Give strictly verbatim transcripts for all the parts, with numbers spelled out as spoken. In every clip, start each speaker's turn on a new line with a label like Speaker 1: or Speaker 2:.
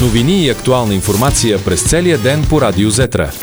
Speaker 1: Новини и актуална информация през целия ден по Радио Зетра.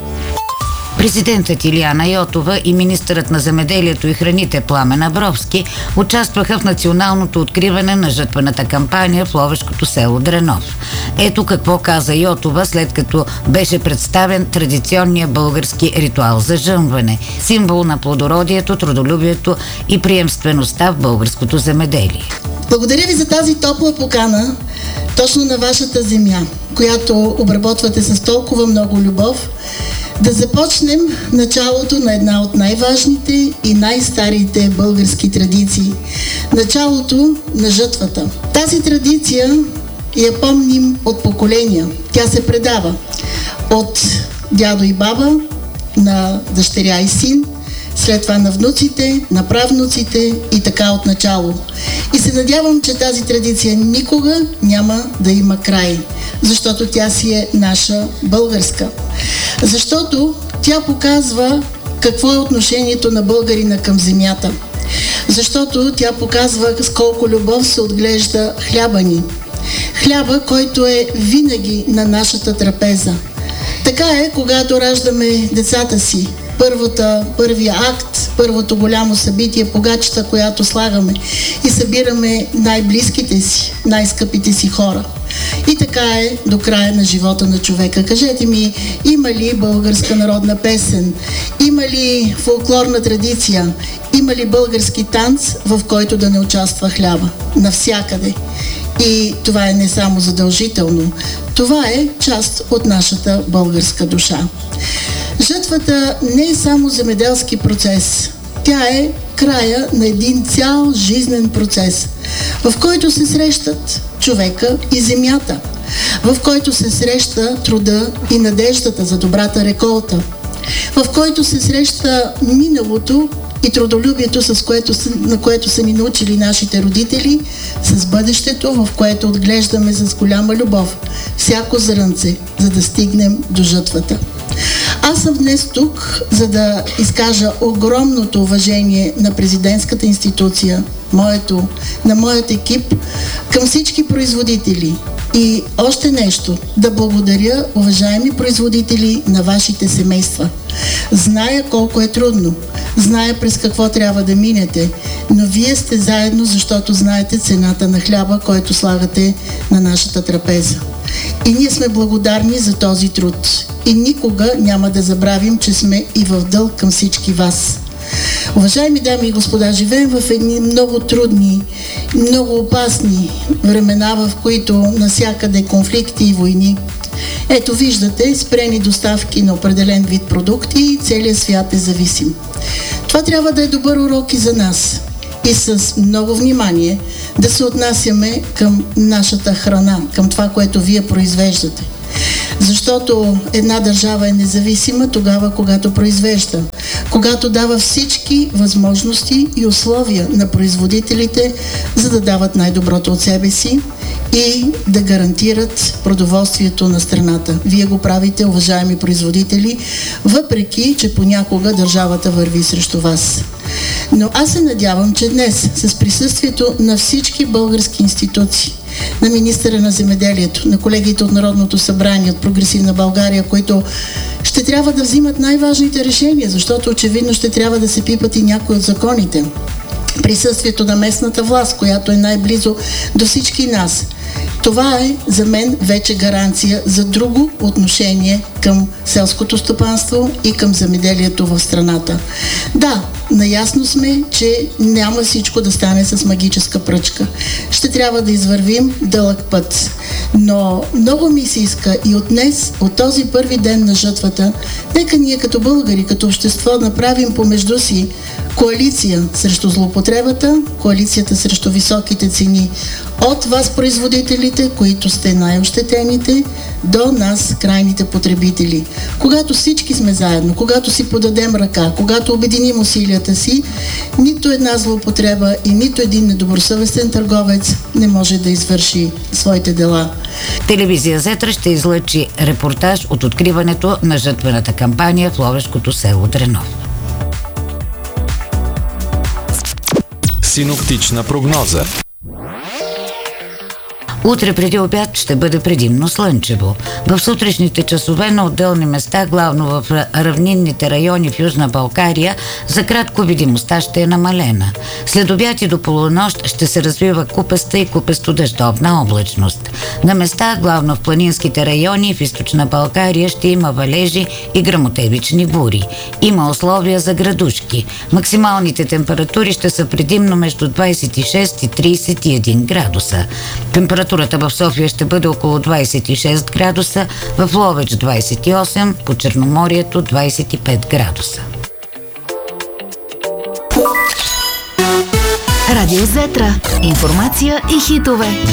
Speaker 2: Президентът Илияна Йотова и министърът на земеделието и храните Пламен Абровски участваха в националното откриване на жътвената кампания в ловешкото село Дренов. Ето какво каза Йотова, след като беше представен традиционния български ритуал за жънване, символ на плодородието, трудолюбието и приемствеността в българското земеделие.
Speaker 3: Благодаря ви за тази топла покана точно на вашата земя, която обработвате с толкова много любов, да започнем началото на една от най-важните и най-старите български традиции. Началото на жътвата. Тази традиция я помним от поколения. Тя се предава от дядо и баба на дъщеря и син, след това на внуците, на правнуците и така от начало. И се надявам, че тази традиция никога няма да има край, защото тя си е наша българска. Защото тя показва какво е отношението на българина към земята. Защото тя показва с колко любов се отглежда хляба ни. Хляба, който е винаги на нашата трапеза. Така е, когато раждаме децата си. Първата, първия акт, първото голямо събитие, погачата, която слагаме и събираме най-близките си, най-скъпите си хора. И така е до края на живота на човека. Кажете ми, има ли българска народна песен? Има ли фолклорна традиция? Има ли български танц, в който да не участва хляба? Навсякъде. И това е не само задължително. Това е част от нашата българска душа. Жътвата не е само земеделски процес. Тя е края на един цял жизнен процес, в който се срещат човека и земята, в който се среща труда и надеждата за добрата реколта, в който се среща миналото и трудолюбието, с което, на което са ни научили нашите родители, с бъдещето, в което отглеждаме с голяма любов всяко зрънце, за да стигнем до жътвата. Аз съм днес тук, за да изкажа огромното уважение на президентската институция, моето, на моят екип, към всички производители. И още нещо, да благодаря, уважаеми производители, на вашите семейства. Зная колко е трудно, зная през какво трябва да минете, но вие сте заедно, защото знаете цената на хляба, който слагате на нашата трапеза. И ние сме благодарни за този труд. И никога няма да забравим, че сме и в дълг към всички вас. Уважаеми дами и господа, живеем в едни много трудни, много опасни времена, в които насякъде конфликти и войни. Ето виждате, спрени доставки на определен вид продукти и целият свят е зависим. Това трябва да е добър урок и за нас. И с много внимание да се отнасяме към нашата храна, към това, което вие произвеждате. Защото една държава е независима тогава, когато произвежда, когато дава всички възможности и условия на производителите, за да дават най-доброто от себе си и да гарантират продоволствието на страната. Вие го правите, уважаеми производители, въпреки че понякога държавата върви срещу вас. Но аз се надявам, че днес с присъствието на всички български институции, на министъра на земеделието, на колегите от Народното събрание, от Прогресивна България, които ще трябва да взимат най-важните решения, защото очевидно ще трябва да се пипат и някои от законите. Присъствието на местната власт, която е най-близо до всички нас. Това е за мен вече гаранция за друго отношение към селското стопанство и към земеделието в страната. Да, наясно сме, че няма всичко да стане с магическа пръчка. Ще трябва да извървим дълъг път. Но много ми се иска и от днес, от този първи ден на жътвата, нека ние като българи, като общество направим помежду си коалиция срещу злоупотребата, коалицията срещу високите цени. От вас, производителите, които сте най-ощетените, до нас, крайните потребители. Когато всички сме заедно, когато си подадем ръка, когато обединим усилията си, нито една злоупотреба и нито един недобросъвестен търговец не може да извърши своите дела.
Speaker 2: Телевизия Зетра ще излъчи репортаж от откриването на жътвената кампания в ловешкото село Дренов.
Speaker 1: Синоптична прогноза.
Speaker 2: Утре преди обяд ще бъде предимно слънчево. В сутрешните часове на отделни места, главно в равнинните райони в Южна България, за кратко видимостта ще е намалена. След обяд и до полунощ ще се развива купеста и купесто-дъждовна облачност. На места, главно в планинските райони и в Източна България, ще има валежи и гръмотевични бури. Има условия за градушки. Максималните температури ще са предимно между двадесет и шест и тридесет и един градуса. Температурата в София ще бъде около двадесет и шест градуса, в Ловеч двадесет и осем, по Черноморието двадесет и пет градуса.
Speaker 4: Радио Зетра. Информация и хитове.